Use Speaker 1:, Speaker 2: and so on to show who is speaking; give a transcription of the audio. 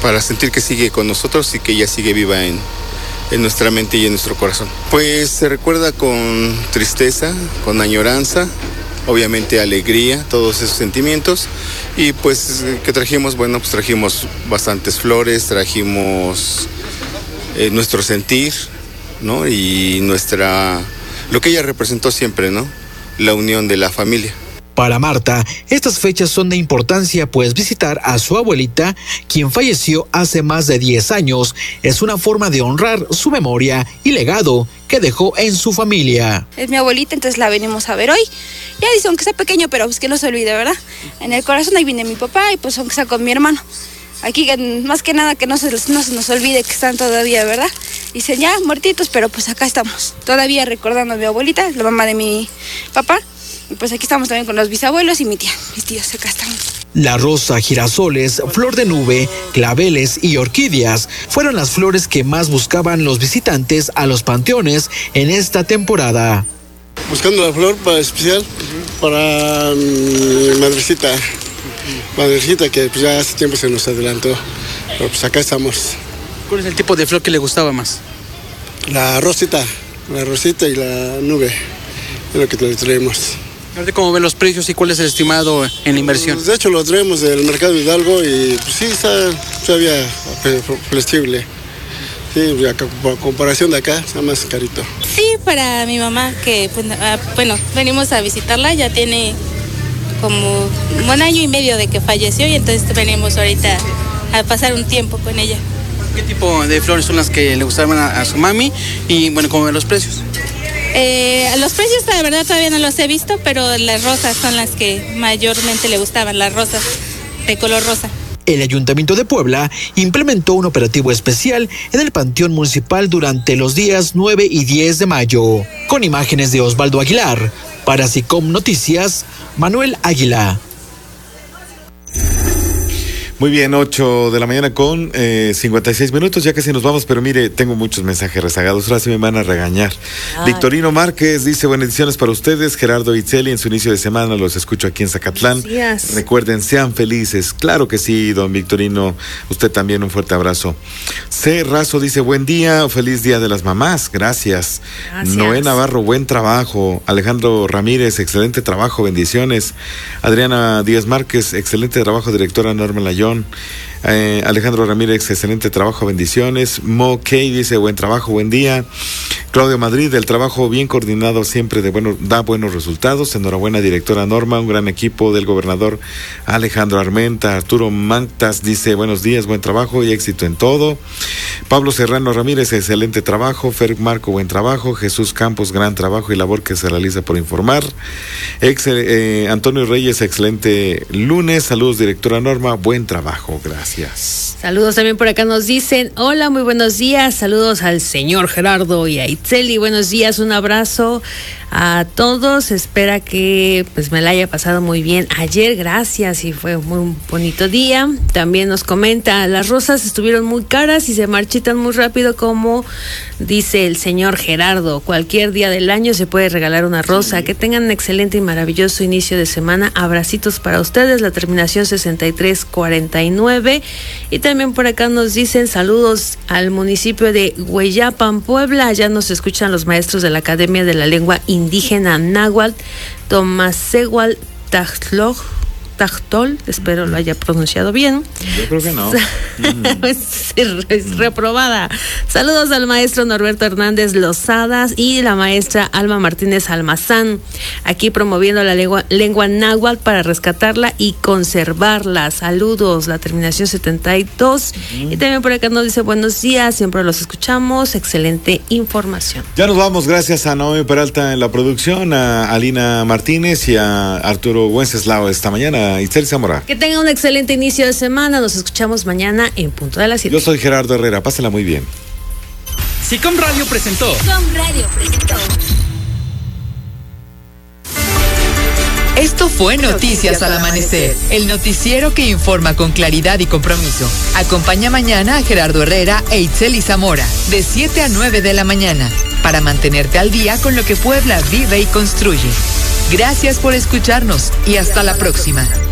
Speaker 1: para sentir que sigue con nosotros y que ella sigue viva en nuestra mente y en nuestro corazón. Pues se recuerda con tristeza, con añoranza, obviamente alegría, todos esos sentimientos. Y pues, ¿qué trajimos? Bueno, pues trajimos bastantes flores, trajimos nuestro sentir, ¿no? Y lo que ella representó siempre, ¿no? La unión de la familia.
Speaker 2: Para Marta, estas fechas son de importancia, pues visitar a su abuelita, quien falleció hace más de 10 años, es una forma de honrar su memoria y legado que dejó en su familia.
Speaker 3: Es mi abuelita, entonces la venimos a ver hoy. Ya dice, aunque sea pequeño, pero pues que no se olvide, ¿verdad? En el corazón ahí viene mi papá y pues aunque sea con mi hermano. Aquí más que nada que no se nos olvide que están todavía, ¿verdad? Dicen ya muertitos, pero pues acá estamos. Todavía recordando a mi abuelita, la mamá de mi papá. Y pues aquí estamos también con los bisabuelos y mi tía, mis tíos, acá estamos.
Speaker 2: La rosa, girasoles, flor de nube, claveles y orquídeas fueron las flores que más buscaban los visitantes a los panteones en esta temporada.
Speaker 4: Buscando la flor especial para mi madrecita que pues ya hace tiempo se nos adelantó, pero pues acá estamos.
Speaker 5: ¿Cuál es el tipo de flor que le gustaba más?
Speaker 4: La rosita y la nube, es lo que le traemos.
Speaker 5: ¿Cómo ven los precios y cuál es el estimado en la inversión?
Speaker 4: Pues de hecho lo traemos del mercado Hidalgo y pues sí está todavía flexible. Sí, a comparación de acá está más carito.
Speaker 6: Sí, para mi mamá que bueno, venimos a visitarla, ya tiene como 1 año y medio de que falleció y entonces venimos ahorita a pasar un tiempo con ella.
Speaker 5: ¿Qué tipo de flores son las que le gustaban a su mami? Y bueno, ¿cómo ven los precios?
Speaker 6: Los precios la verdad todavía no los he visto, pero las rosas son las que mayormente le gustaban, las rosas de color rosa.
Speaker 2: El Ayuntamiento de Puebla implementó un operativo especial en el Panteón Municipal durante los días 9 y 10 de mayo. Con imágenes de Osvaldo Aguilar, para SICOM Noticias, Manuel Águila.
Speaker 7: Muy bien, 8 de la mañana con 56 minutos, ya casi nos vamos, pero mire, tengo muchos mensajes rezagados, ahora sí me van a regañar. Victorino Márquez dice, bendiciones para ustedes, Gerardo Itzeli, en su inicio de semana los escucho aquí en Zacatlán. Recuerden, sean felices, claro que sí, don Victorino, usted también un fuerte abrazo. C. Razo dice, buen día, feliz día de las mamás, gracias. Noé Navarro, buen trabajo. Alejandro Ramírez, excelente trabajo, bendiciones. Adriana Díaz Márquez, excelente trabajo, directora Norma Layón. Alejandro Ramírez, excelente trabajo, bendiciones. Mo Kay dice, buen trabajo, buen día. Claudio Madrid, el trabajo bien coordinado siempre da buenos resultados. Enhorabuena, directora Norma, un gran equipo del gobernador Alejandro Armenta. Arturo Mantas dice, buenos días, buen trabajo y éxito en todo. Pablo Serrano Ramírez, excelente trabajo. Fer Marco, buen trabajo. Jesús Campos, gran trabajo y labor que se realiza por informar. Antonio Reyes, excelente lunes. Saludos, directora Norma, buen trabajo, gracias.
Speaker 8: Saludos también por acá, nos dicen, hola, muy buenos días, saludos al señor Gerardo y a Itzeli, buenos días, un abrazo a todos, espera que pues me la haya pasado muy bien ayer, gracias, y fue muy bonito día. También nos comenta, las rosas estuvieron muy caras y se marchitan muy rápido, como dice el señor Gerardo, cualquier día del año se puede regalar una rosa. Que tengan un excelente y maravilloso inicio de semana, abracitos para ustedes, la terminación 6349. Y también por acá nos dicen, saludos al municipio de Hueyapan, Puebla, allá nos escuchan los maestros de la Academia de la Lengua Indígena Náhuatl, Tomasehual Tachtol, espero lo haya pronunciado bien.
Speaker 7: Yo creo que no.
Speaker 8: Es reprobada. Saludos al maestro Norberto Hernández Lozadas y la maestra Alma Martínez Almazán, aquí promoviendo la lengua náhuatl para rescatarla y conservarla. Saludos, la terminación 72. Y también por acá nos dice, buenos días, siempre los escuchamos, excelente información.
Speaker 7: Ya nos vamos, gracias a Naomi Peralta en la producción, a Alina Martínez y a Arturo Wenceslao esta mañana. Itzeli Zamora.
Speaker 8: Que tenga un excelente inicio de semana. Nos escuchamos mañana en punto de las 7.
Speaker 7: Yo soy Gerardo Herrera. Pásela muy bien.
Speaker 9: SICOM Radio presentó. Esto fue Noticias al Amanecer, el noticiero que informa con claridad y compromiso. Acompaña mañana a Gerardo Herrera e Itzeli Zamora, de 7 a 9 de la mañana, para mantenerte al día con lo que Puebla vive y construye. Gracias por escucharnos y hasta la próxima.